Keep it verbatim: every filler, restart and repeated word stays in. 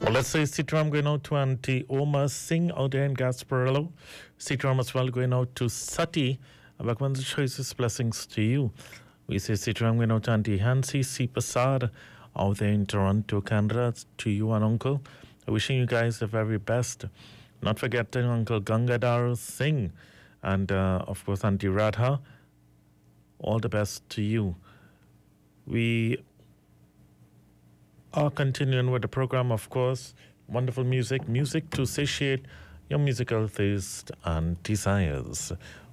Well, let's say Sitram going out to Auntie Oma Singh out there in Gasparillo. Sitram as well going out to Sati. Bhagwan's choices, blessings to you. We say Sitram going out to Auntie Hansi C. Pasad out there in Toronto, Canada. To you and Uncle. Wishing you guys the very best. Not forgetting Uncle Gangadhar Singh and, uh, of course, Auntie Radha. All the best to you. We are continuing with the program, of course. Wonderful music, music to satiate your musical taste and desires.